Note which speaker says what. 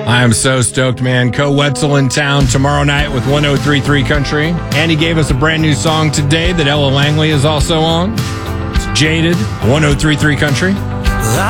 Speaker 1: I am so stoked, man. Co Wetzel in town tomorrow night with 1033 Country. And he gave us a brand new song today that Ella Langley is also on. It's Jaded, 1033 Country.